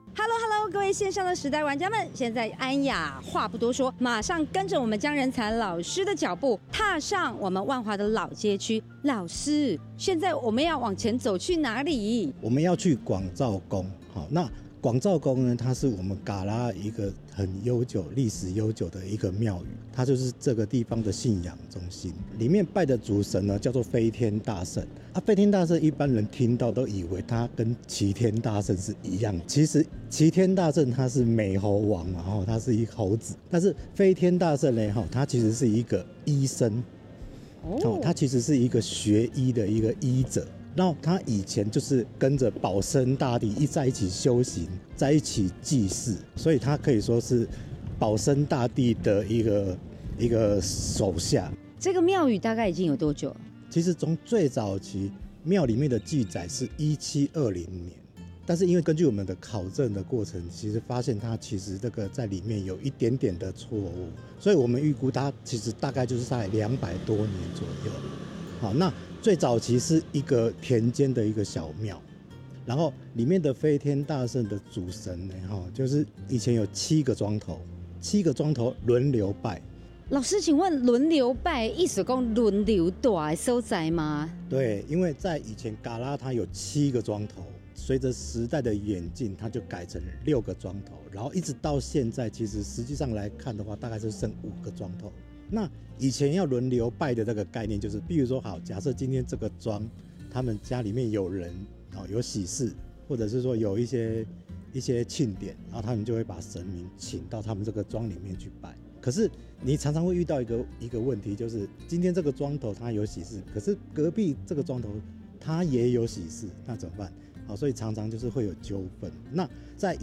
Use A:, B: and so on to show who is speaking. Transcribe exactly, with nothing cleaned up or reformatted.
A: Hello Hello， 各位线上的时代玩家们，现在安雅话不多说，马上跟着我们江仁才老师的脚步，踏上我们万华的老街区。老师，现在我们要往前走去哪里？
B: 我们要去广照宫。好，那广照宫呢，它是我们嘎拉一个很悠久、历史悠久的一个庙宇，它就是这个地方的信仰中心。里面拜的主神呢，叫做飞天大圣。啊，飞天大圣一般人听到都以为他跟齐天大圣是一样，其实齐天大圣他是美猴王，然后他是一猴子，但是飞天大圣呢，哈，他其实是一个医生。哦，他其实是一个学医的一个医者。然后他以前就是跟着保生大帝一在一起修行，在一起祭祀，所以他可以说是保生大帝的一个一个手下。
A: 这个庙宇大概已经有多久？
B: 其实从最早期庙里面的记载是一七二零年，但是因为根据我们的考证的过程，其实发现它其实这个在里面有一点点的错误，所以我们预估它其实大概就是在两百多年左右。好，那最早期是一个田间的一个小庙，然后里面的飞天大圣的主神呢，就是以前有七个庄头，七个庄头轮流拜。
A: 老师，请问轮流拜意思讲轮流大的所在吗？
B: 对，因为在以前嘎拉它有七个庄头，随着时代的演进，它就改成六个庄头，然后一直到现在，其实实际上来看的话，大概是剩五个庄头。那以前要轮流拜的这个概念，就是比如说好，假设今天这个庄，他们家里面有人哦有喜事，或者是说有一些一些庆典，然后他们就会把神明请到他们这个庄里面去拜。可是你常常会遇到一个一个问题，就是今天这个庄头他有喜事，可是隔壁这个庄头他也有喜事，那怎么办？好，所以常常就是会有纠纷。那在